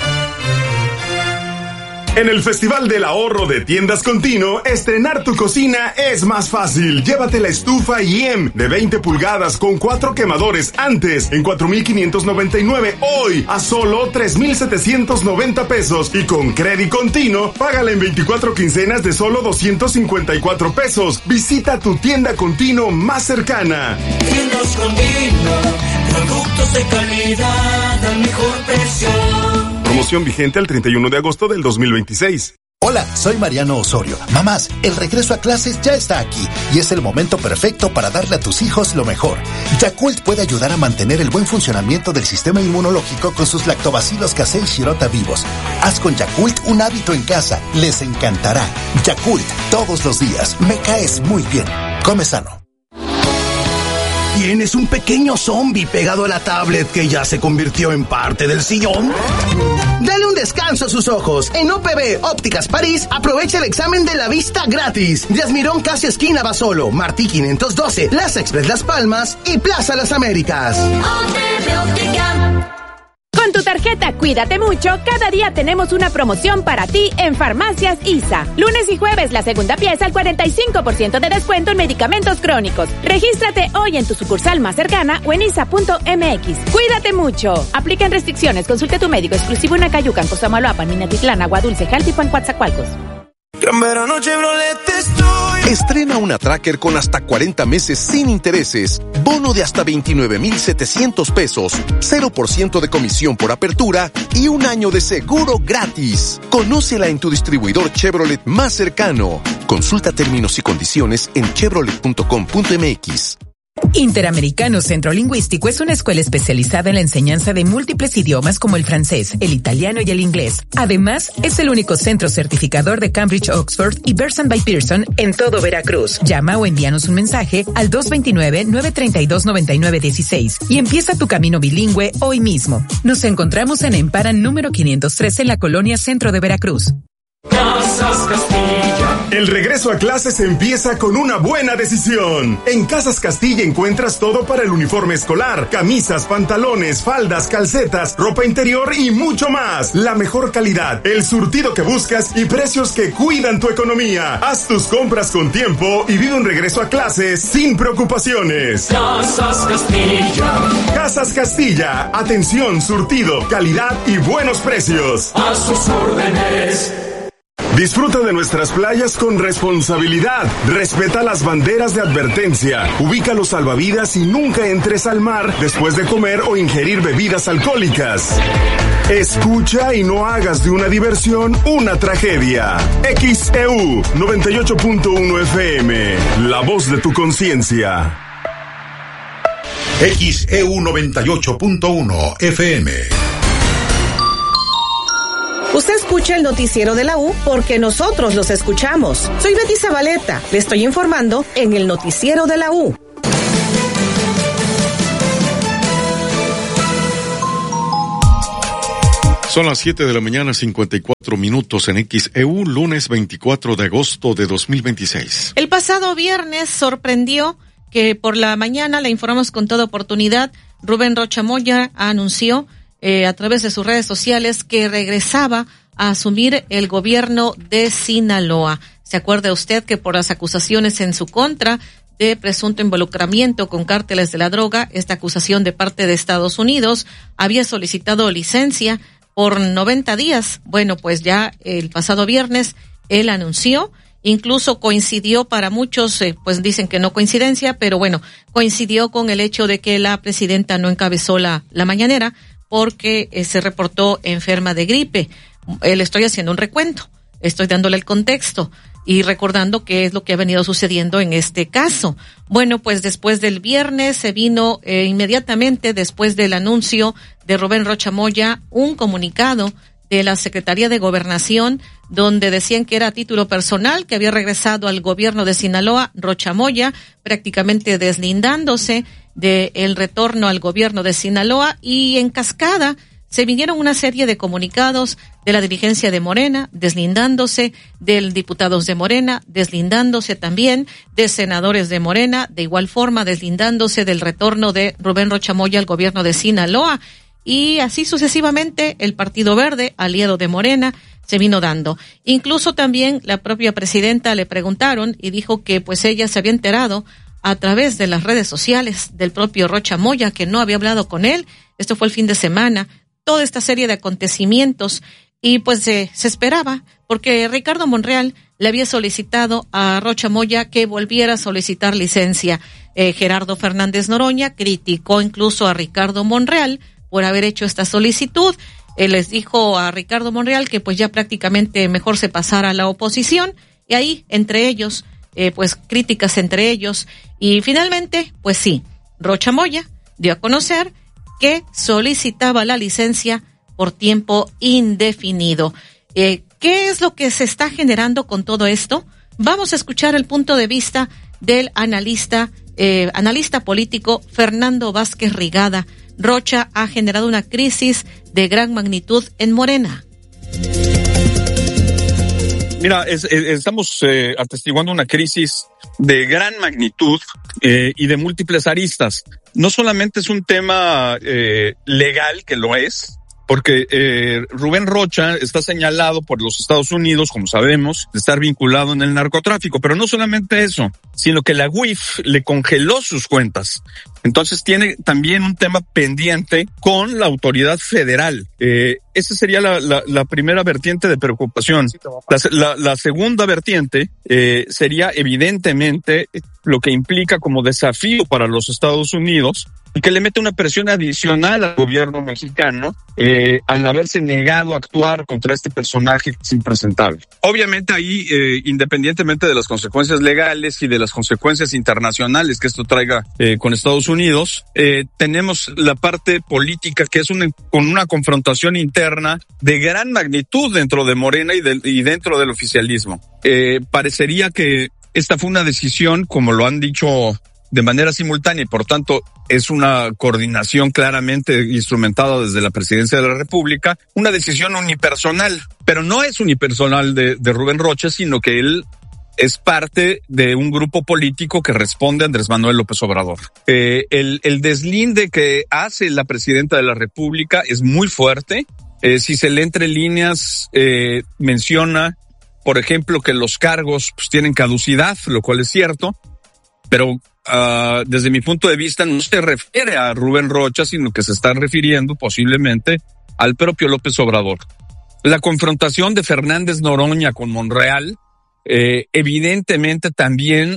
En el Festival del Ahorro de Tiendas Continuo, estrenar tu cocina es más fácil. Llévate la estufa IEM de 20 pulgadas con 4 quemadores antes en 4,599, hoy a solo 3,790 pesos y con Crédito Continuo, págala en 24 quincenas de solo 254 pesos. Visita tu tienda Continuo más cercana. Tiendas Continuo, productos de calidad al mejor precio. Promoción vigente al 31 de agosto del 2026. Hola, soy Mariano Osorio. Mamás, el regreso a clases ya está aquí y es el momento perfecto para darle a tus hijos lo mejor. Yakult puede ayudar a mantener el buen funcionamiento del sistema inmunológico con sus lactobacilos casei shirota vivos. Haz con Yakult un hábito en casa. Les encantará. Yakult, todos los días. Me caes muy bien. Come sano. ¿Tienes un pequeño zombie pegado a la tablet que ya se convirtió en parte del sillón? Dale un descanso a sus ojos. En OPB Ópticas París, aprovecha el examen de la vista gratis. Díaz Mirón, casi esquina Basolo, Martí 512, Plaza Express Las Palmas y Plaza Las Américas. OPB Óptica. Con tu tarjeta Cuídate Mucho, cada día tenemos una promoción para ti en Farmacias ISA. Lunes y jueves, la segunda pieza al 45% de descuento en medicamentos crónicos. Regístrate hoy en tu sucursal más cercana o en isa.mx. Cuídate Mucho. Aplican restricciones. Consulte a tu médico exclusivo en Acayucan, Cosamaloapan, Minatitlán, Agua Dulce, Jaltipan, Coatzacoalcos. Gran verano Chevrolet estoy. Estrena una Tracker con hasta 40 meses sin intereses, bono de hasta 29,700 pesos, 0% de comisión por apertura y un año de seguro gratis. Conócela en tu distribuidor Chevrolet más cercano. Consulta términos y condiciones en chevrolet.com.mx. Interamericano Centro Lingüístico es una escuela especializada en la enseñanza de múltiples idiomas como el francés, el italiano y el inglés. Además, es el único centro certificador de Cambridge, Oxford y Bearson by Pearson en todo Veracruz. Llama o envíanos un mensaje al 229-932-9916 y empieza tu camino bilingüe hoy mismo. Nos encontramos en Emparan número 513 en la colonia Centro de Veracruz. Casas Castilla. El regreso a clases empieza con una buena decisión. En Casas Castilla encuentras todo para el uniforme escolar, camisas, pantalones, faldas, calcetas, ropa interior y mucho más. La mejor calidad, el surtido que buscas y precios que cuidan tu economía. Haz tus compras con tiempo y vive un regreso a clases sin preocupaciones. Casas Castilla. Casas Castilla. Atención, surtido, calidad y buenos precios. A sus órdenes. Disfruta de nuestras playas con responsabilidad. Respeta las banderas de advertencia. Ubica los salvavidas y nunca entres al mar después de comer o ingerir bebidas alcohólicas. Escucha y no hagas de una diversión una tragedia. XEU 98.1 FM. La voz de tu conciencia. XEU 98.1 FM. Usted escucha el noticiero de la U porque nosotros los escuchamos. Soy Betty Zabaleta. Le estoy informando en el noticiero de la U. Son las 7 de la mañana, 54 minutos en XEU, lunes 24 de agosto de 2026. El pasado viernes sorprendió que por la mañana, le informamos con toda oportunidad, Rubén Rocha Moya anunció a través de sus redes sociales que regresaba a asumir el gobierno de Sinaloa. ¿Se acuerda usted que por las acusaciones en su contra de presunto involucramiento con cárteles de la droga, esta acusación de parte de Estados Unidos, había solicitado licencia por 90 días? Bueno, pues ya el pasado viernes él anunció, incluso coincidió para muchos, pues dicen que no coincidencia, pero bueno, coincidió con el hecho de que la presidenta no encabezó la mañanera porque se reportó enferma de gripe. Le estoy haciendo un recuento, estoy dándole el contexto y recordando qué es lo que ha venido sucediendo en este caso. Bueno, pues después del viernes se vino inmediatamente después del anuncio de Rubén Rocha Moya un comunicado de la Secretaría de Gobernación donde decían que era a título personal, que había regresado al gobierno de Sinaloa Rocha Moya, prácticamente deslindándose del retorno al gobierno de Sinaloa, y en cascada se vinieron una serie de comunicados de la dirigencia de Morena, deslindándose de diputados de Morena, deslindándose también de senadores de Morena, de igual forma deslindándose del retorno de Rubén Rocha Moya al gobierno de Sinaloa, y así sucesivamente el Partido Verde, aliado de Morena, se vino dando. Incluso también la propia presidenta le preguntaron y dijo que pues ella se había enterado a través de las redes sociales del propio Rocha Moya, que no había hablado con él. Esto fue el fin de semana, toda esta serie de acontecimientos, y pues se esperaba, porque Ricardo Monreal le había solicitado a Rocha Moya que volviera a solicitar licencia. Gerardo Fernández Noroña criticó incluso a Ricardo Monreal por haber hecho esta solicitud. Él les dijo a Ricardo Monreal que pues ya prácticamente mejor se pasara a la oposición, y ahí entre ellos, pues críticas entre ellos, y finalmente, pues sí, Rocha Moya dio a conocer que solicitaba la licencia por tiempo indefinido. ¿Qué es lo que se está generando con todo esto? Vamos a escuchar el punto de vista del analista político Fernando Vázquez Rigada. Rocha ha generado una crisis de gran magnitud en Morena. Mira, estamos atestiguando una crisis de gran magnitud y de múltiples aristas. No solamente es un tema legal, que lo es, porque Rubén Rocha está señalado por los Estados Unidos, como sabemos, de estar vinculado en el narcotráfico, pero no solamente eso, sino que la UIF le congeló sus cuentas. Entonces tiene también un tema pendiente con la autoridad federal. Esa sería la primera vertiente de preocupación. La segunda vertiente sería evidentemente lo que implica como desafío para los Estados Unidos, y que le mete una presión adicional al gobierno mexicano al haberse negado a actuar contra este personaje que es impresentable. Obviamente ahí, independientemente de las consecuencias legales y de las consecuencias internacionales que esto traiga con Estados Unidos, tenemos la parte política, que es con una confrontación interna de gran magnitud dentro de Morena y dentro del oficialismo. Parecería que esta fue una decisión, como lo han dicho, de manera simultánea, y por tanto es una coordinación claramente instrumentada desde la Presidencia de la República, una decisión unipersonal, pero no es unipersonal de Rubén Rocha, sino que él es parte de un grupo político que responde a Andrés Manuel López Obrador. El deslinde que hace la Presidenta de la República es muy fuerte. Si se lee entre líneas, menciona, por ejemplo, que los cargos pues tienen caducidad, lo cual es cierto, pero desde mi punto de vista no se refiere a Rubén Rocha, sino que se está refiriendo posiblemente al propio López Obrador. La confrontación de Fernández Noroña con Monreal evidentemente también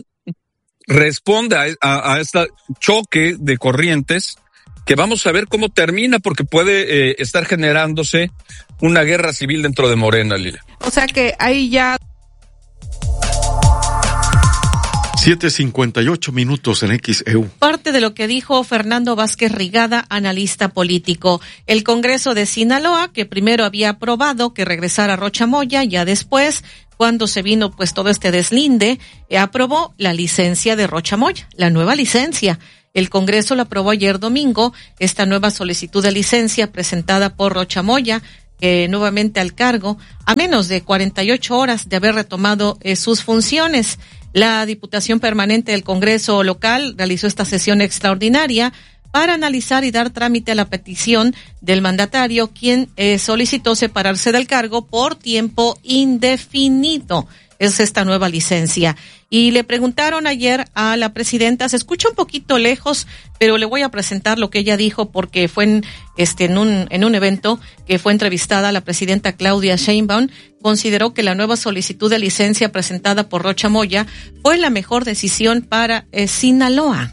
responde a este choque de corrientes que vamos a ver cómo termina, porque puede estar generándose una guerra civil dentro de Morena, Lila. O sea que ahí ya... 7:58 en XEU. Parte de lo que dijo Fernando Vázquez Rigada, analista político. El Congreso de Sinaloa, que primero había aprobado que regresara Rocha Moya, ya después, cuando se vino pues todo este deslinde, aprobó la licencia de Rocha Moya, la nueva licencia. El Congreso lo aprobó ayer domingo, esta nueva solicitud de licencia presentada por Rocha Moya, nuevamente al cargo, a menos de 48 horas de haber retomado sus funciones. La Diputación Permanente del Congreso local realizó esta sesión extraordinaria para analizar y dar trámite a la petición del mandatario, quien solicitó separarse del cargo por tiempo indefinido. Es esta nueva licencia. Y le preguntaron ayer a la presidenta, se escucha un poquito lejos, pero le voy a presentar lo que ella dijo porque fue en un evento que fue entrevistada la presidenta Claudia Sheinbaum. Consideró que la nueva solicitud de licencia presentada por Rocha Moya fue la mejor decisión para Sinaloa.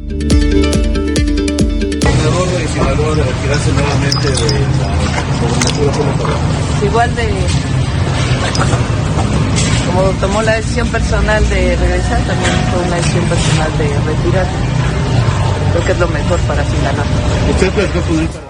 Gobernador de Sinaloa de retirarse nuevamente de la gobernatura. Igual como tomó la decisión personal de regresar, también fue una decisión personal de retirar. Creo que es lo mejor para Sinaloa. ¿Usted platicó con él?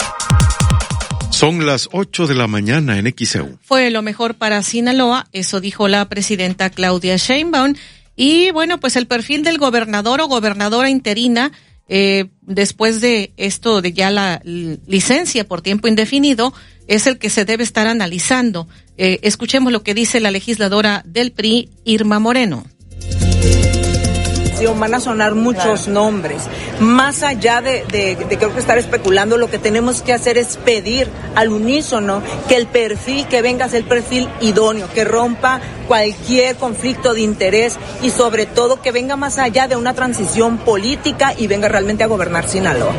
Son las 8 de la mañana en XEU. Fue lo mejor para Sinaloa, eso dijo la presidenta Claudia Sheinbaum. Y bueno, pues el perfil del gobernador o gobernadora interina, después de esto de ya la licencia por tiempo indefinido, es el que se debe estar analizando. Escuchemos lo que dice la legisladora del PRI, Irma Moreno. Van a sonar muchos nombres. Más allá de creo que estar especulando, lo que tenemos que hacer es pedir al unísono que el perfil que venga sea el perfil idóneo, que rompa cualquier conflicto de interés y sobre todo que venga más allá de una transición política y venga realmente a gobernar Sinaloa.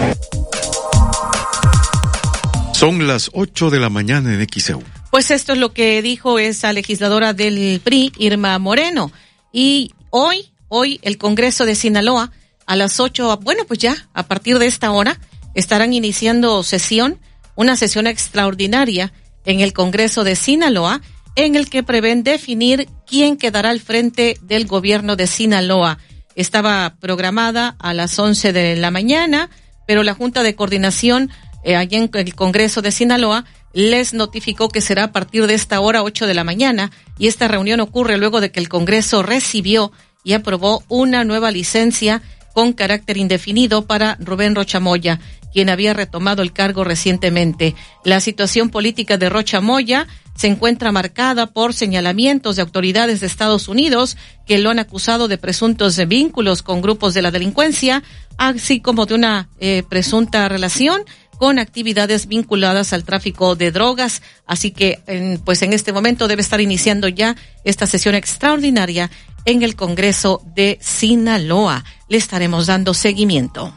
Son las 8 de la mañana en XEU. Pues esto es lo que dijo esa legisladora del PRI, Irma Moreno. Y hoy el Congreso de Sinaloa a las 8, bueno, pues ya a partir de esta hora estarán iniciando una sesión extraordinaria en el Congreso de Sinaloa, en el que prevén definir quién quedará al frente del gobierno de Sinaloa. Estaba programada a las 11 de la mañana, pero la Junta de Coordinación allá en el Congreso de Sinaloa les notificó que será a partir de esta hora, 8 de la mañana, y esta reunión ocurre luego de que el Congreso recibió y aprobó una nueva licencia con carácter indefinido para Rubén Rocha Moya, quien había retomado el cargo recientemente. La situación política de Rocha Moya se encuentra marcada por señalamientos de autoridades de Estados Unidos que lo han acusado de presuntos vínculos con grupos de la delincuencia, así como de una presunta relación con actividades vinculadas al tráfico de drogas. Así que, pues en este momento debe estar iniciando ya esta sesión extraordinaria en el Congreso de Sinaloa. Le estaremos dando seguimiento.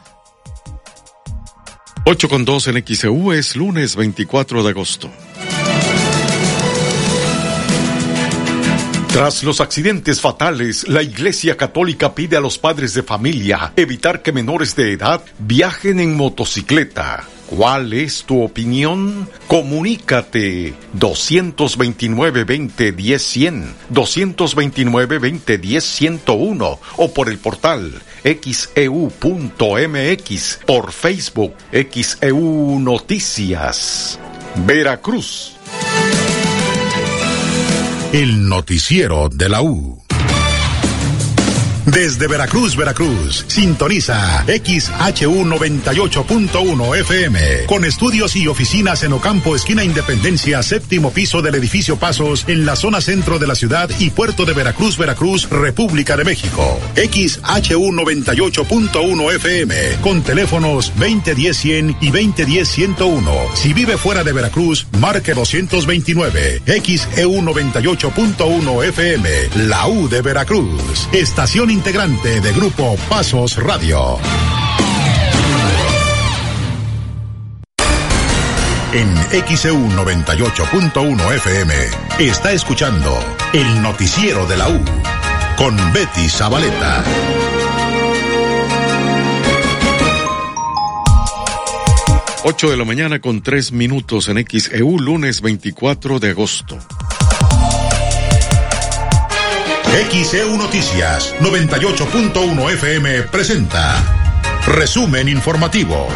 8:02 en XEU, es lunes 24 de agosto. Tras los accidentes fatales, la Iglesia Católica pide a los padres de familia evitar que menores de edad viajen en motocicleta. ¿Cuál es tu opinión? Comunícate 229-2010-100, 229-2010-101 o por el portal xeu.mx, por Facebook XEU Noticias. Veracruz. El noticiero de la U. Desde Veracruz, sintoniza XHU 98.1 FM, con estudios y oficinas en Ocampo, esquina Independencia, séptimo piso del edificio Pasos, en la zona centro de la ciudad y puerto de Veracruz, República de México. XHU 98.1 FM, con teléfonos 2010-100 y 2010-101. Si vive fuera de Veracruz, marque 229. XEU 98.1 FM, la U de Veracruz. Estación integrante de Grupo Pasos Radio. En XEU 98.1 FM está escuchando el noticiero de la U con Betty Zabaleta. Ocho de la mañana con 3 minutos en XEU, lunes 24 de agosto. XEU Noticias 98.1 FM presenta Resumen Informativo.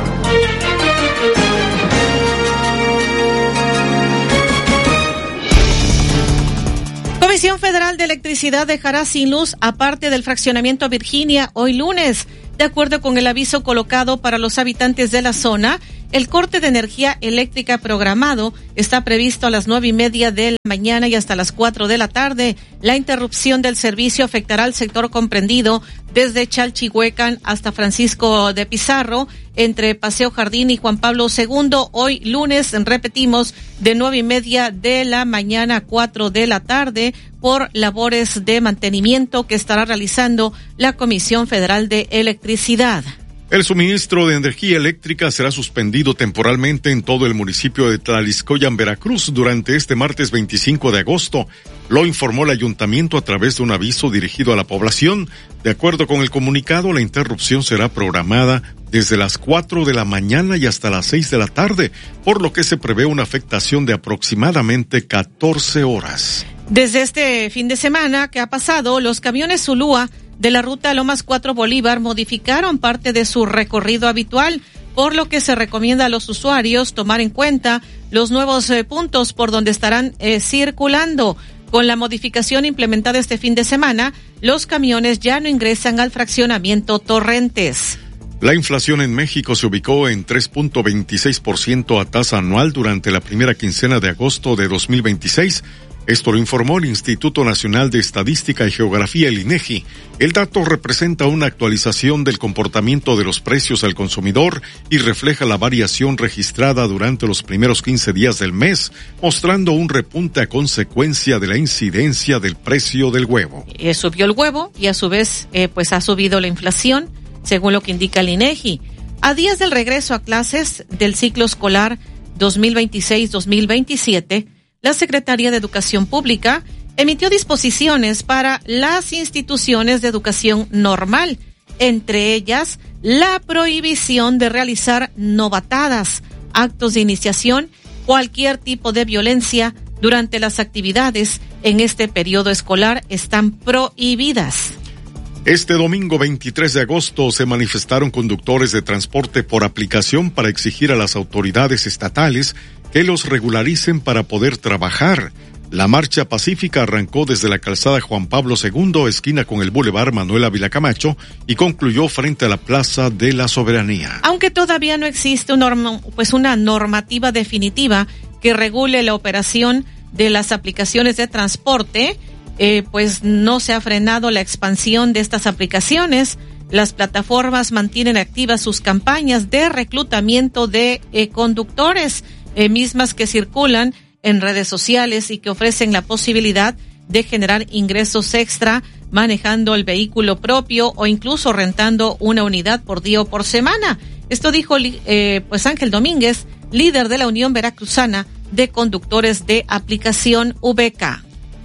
Comisión Federal de Electricidad dejará sin luz a parte del fraccionamiento Virginia hoy lunes. De acuerdo con el aviso colocado para los habitantes de la zona, el corte de energía eléctrica programado está previsto a las 9:30 de la mañana y hasta las 4 de la tarde. La interrupción del servicio afectará al sector comprendido desde Chalchihuecan hasta Francisco de Pizarro, entre Paseo Jardín y Juan Pablo II. Hoy lunes, repetimos, de 9:30 de la mañana a 4 de la tarde, por labores de mantenimiento que estará realizando la Comisión Federal de Electricidad. El suministro de energía eléctrica será suspendido temporalmente en todo el municipio de Tlaliscoyan, Veracruz, durante este martes 25 de agosto. Lo informó el ayuntamiento a través de un aviso dirigido a la población. De acuerdo con el comunicado, la interrupción será programada desde las 4 de la mañana y hasta las 6 de la tarde, por lo que se prevé una afectación de aproximadamente 14 horas. Desde este fin de semana que ha pasado, los camiones Zulúa de la ruta Lomas 4 Bolívar modificaron parte de su recorrido habitual, por lo que se recomienda a los usuarios tomar en cuenta los nuevos puntos por donde estarán circulando. Con la modificación implementada este fin de semana, los camiones ya no ingresan al fraccionamiento Torrentes. La inflación en México se ubicó en 3.26% a tasa anual durante la primera quincena de agosto de 2026. Esto lo informó el Instituto Nacional de Estadística y Geografía, el INEGI. El dato representa una actualización del comportamiento de los precios al consumidor y refleja la variación registrada durante los primeros 15 días del mes, mostrando un repunte a consecuencia de la incidencia del precio del huevo. Subió el huevo y a su vez pues ha subido la inflación, según lo que indica el INEGI. A días del regreso a clases del ciclo escolar 2026-2027, la Secretaría de Educación Pública emitió disposiciones para las instituciones de educación normal, entre ellas la prohibición de realizar novatadas, actos de iniciación, cualquier tipo de violencia durante las actividades en este periodo escolar están prohibidas. Este domingo 23 de agosto se manifestaron conductores de transporte por aplicación para exigir a las autoridades estatales que los regularicen para poder trabajar. La marcha pacífica arrancó desde la calzada Juan Pablo II, esquina con el Boulevard Manuel Ávila Camacho, y concluyó frente a la Plaza de la Soberanía. Aunque todavía no existe una normativa definitiva que regule la operación de las aplicaciones de transporte, pues no se ha frenado la expansión de estas aplicaciones. Las plataformas mantienen activas sus campañas de reclutamiento de conductores, mismas que circulan en redes sociales y que ofrecen la posibilidad de generar ingresos extra manejando el vehículo propio o incluso rentando una unidad por día o por semana. Esto dijo pues Ángel Domínguez, líder de la Unión Veracruzana de Conductores de Aplicación VK.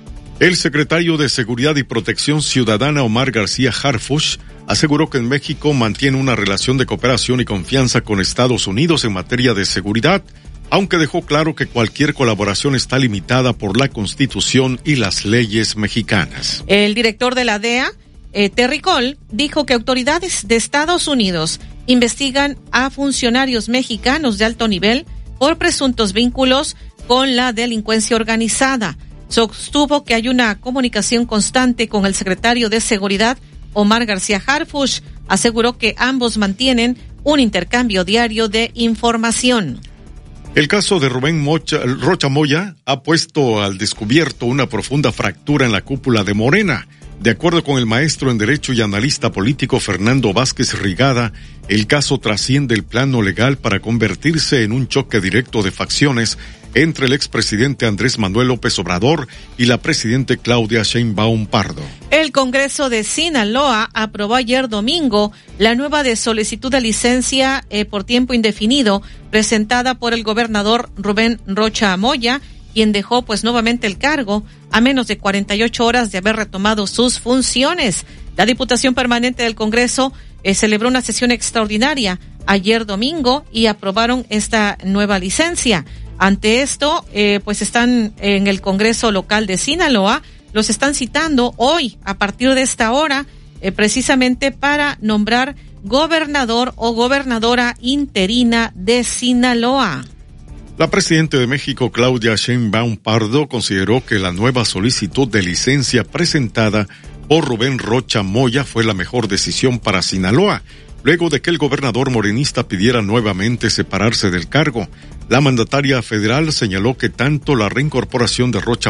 El secretario de Seguridad y Protección Ciudadana, Omar García Harfuch, aseguró que en México mantiene una relación de cooperación y confianza con Estados Unidos en materia de seguridad, aunque dejó claro que cualquier colaboración está limitada por la Constitución y las leyes mexicanas. El director de la DEA, Terry Cole, dijo que autoridades de Estados Unidos investigan a funcionarios mexicanos de alto nivel por presuntos vínculos con la delincuencia organizada. Sostuvo que hay una comunicación constante con el secretario de Seguridad, Omar García Harfuch. Aseguró que ambos mantienen un intercambio diario de información. El caso de Rubén Rocha Moya ha puesto al descubierto una profunda fractura en la cúpula de Morena. De acuerdo con el maestro en Derecho y analista político Fernando Vázquez Rigada, el caso trasciende el plano legal para convertirse en un choque directo de facciones entre el expresidente Andrés Manuel López Obrador y la presidente Claudia Sheinbaum Pardo. El Congreso de Sinaloa aprobó ayer domingo la nueva de solicitud de licencia por tiempo indefinido presentada por el gobernador Rubén Rocha Moya, quien dejó pues nuevamente el cargo a menos de 48 horas de haber retomado sus funciones. La Diputación Permanente del Congreso celebró una sesión extraordinaria ayer domingo y aprobaron esta nueva licencia. Ante esto, pues están en el Congreso local de Sinaloa los están citando hoy a partir de esta hora, precisamente para nombrar gobernador o gobernadora interina de Sinaloa. La presidenta de México, Claudia Sheinbaum Pardo, consideró que la nueva solicitud de licencia presentada por Rubén Rocha Moya fue la mejor decisión para Sinaloa, luego de que el gobernador morenista pidiera nuevamente separarse del cargo. La mandataria federal señaló que tanto la reincorporación de Rocha